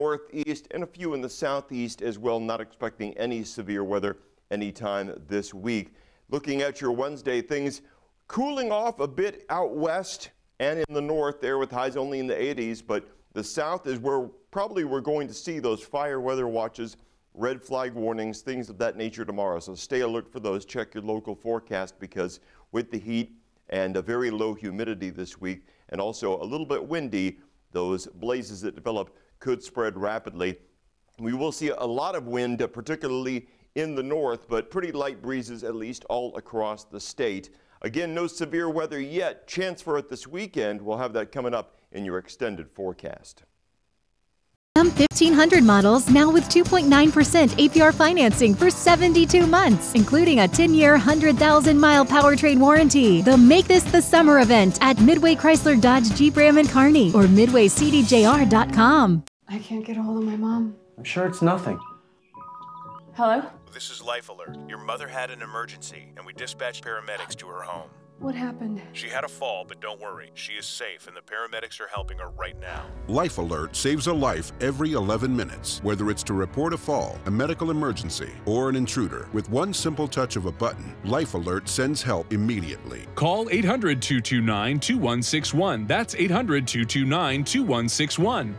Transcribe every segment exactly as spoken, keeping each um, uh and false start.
northeast and a few in the southeast as well. Not expecting any severe weather anytime this week. Looking at your Wednesday, things cooling off a bit out west and in the north there with highs only in the eighties, but the south is where probably we're going to see those fire weather watches, red flag warnings, things of that nature tomorrow. So stay alert for those. Check your local forecast, because with the heat and a very low humidity this week and also a little bit windy, those blazes that develop could spread rapidly. We will see a lot of wind, particularly in the north, but pretty light breezes at least all across the state. Again, no severe weather yet. Chance for it this weekend. We'll have that coming up in your extended forecast. Ram fifteen hundred models now with two point nine percent A P R financing for seventy-two months, including a ten-year, one hundred thousand mile powertrain warranty. The Make This the Summer event at Midway Chrysler Dodge Jeep Ram and Kearney or midway c d j r dot com. I can't get a hold of my mom. I'm sure it's nothing. Hello? This is Life Alert. Your mother had an emergency, and we dispatched paramedics to her home. What happened? She had a fall, but don't worry. She is safe, and the paramedics are helping her right now. Life Alert saves a life every eleven minutes, whether it's to report a fall, a medical emergency, or an intruder. With one simple touch of a button, Life Alert sends help immediately. Call eight hundred, two two nine, two one six one. That's eight hundred, two two nine, two one six one.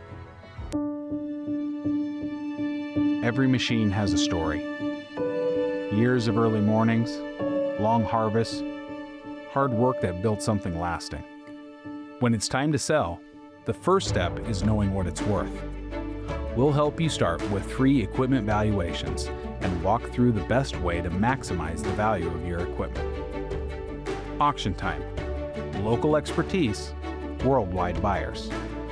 Every machine has a story. Years of early mornings, long harvests, hard work that built something lasting. When it's time to sell, the first step is knowing what it's worth. We'll help you start with free equipment valuations and walk through the best way to maximize the value of your equipment. Auction Time. Local expertise, worldwide buyers.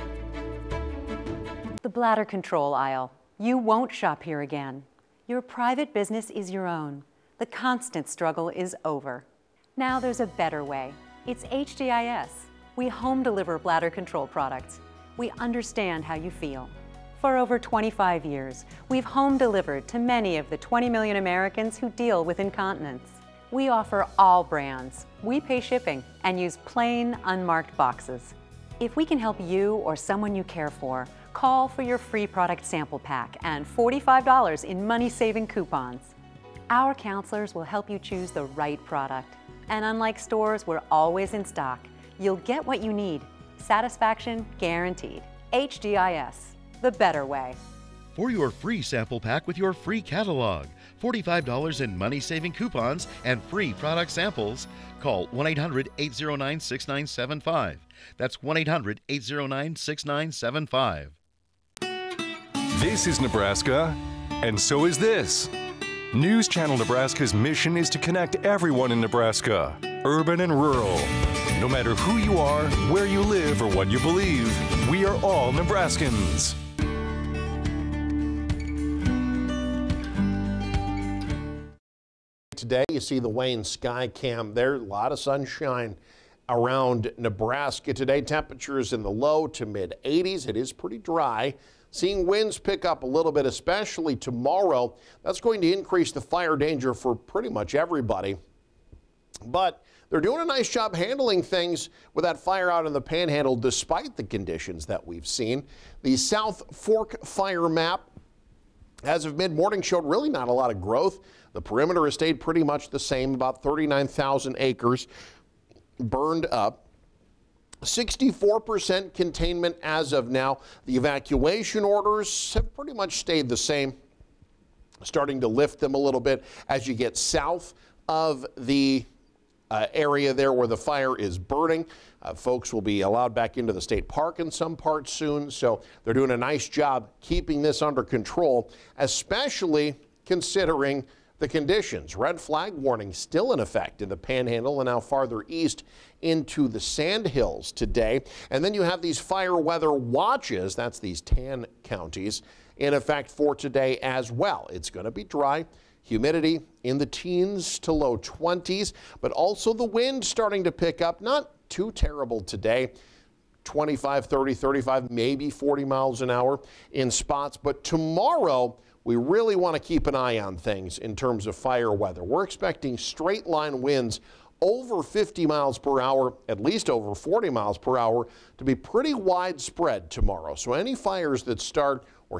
The bladder control aisle. You won't shop here again. Your private business is your own. The constant struggle is over. Now there's a better way. It's H D I S. We home deliver bladder control products. We understand how you feel. For over twenty-five years, we've home delivered to many of the twenty million Americans who deal with incontinence. We offer all brands. We pay shipping and use plain, unmarked boxes. If we can help you or someone you care for, call for your free product sample pack and forty-five dollars in money-saving coupons. Our counselors will help you choose the right product. And unlike stores, we're always in stock. You'll get what you need. Satisfaction guaranteed. H D I S, the better way. For your free sample pack with your free catalog, forty-five dollars in money-saving coupons, and free product samples, call one eight hundred, eight oh nine, six nine seven five. That's one eight hundred, eight oh nine, six nine seven five. This is Nebraska, and so is this. News Channel Nebraska's mission is to connect everyone in Nebraska, urban and rural. No matter who you are, where you live, or what you believe, we are all Nebraskans. Today, you see the Wayne Sky Cam there. A lot of sunshine around Nebraska today. Temperatures in the low to mid eighties. It is pretty dry. Seeing winds pick up a little bit, especially tomorrow. That's going to increase the fire danger for pretty much everybody. But they're doing a nice job handling things with that fire out in the Panhandle despite the conditions that we've seen. The South Fork fire map as of mid-morning showed really not a lot of growth. The perimeter has stayed pretty much the same, about thirty-nine thousand acres burned up. sixty-four percent containment as of now. The evacuation orders have pretty much stayed the same, starting to lift them a little bit as you get south of the uh, area there where the fire is burning. Uh, folks will be allowed back into the state park in some parts soon, so they're doing a nice job keeping this under control, especially considering the conditions. Red flag warning still in effect in the Panhandle and now farther east into the Sandhills today. And then you have these fire weather watches, that's these tan counties, in effect for today as well. It's going to be dry, humidity in the teens to low twenties, but also the wind starting to pick up. Not too terrible today. twenty-five, thirty, thirty-five, maybe forty miles an hour in spots. But tomorrow, we really want to keep an eye on things in terms of fire weather. We're expecting straight line winds over fifty miles per hour, at least over forty miles per hour, to be pretty widespread tomorrow. So any fires that start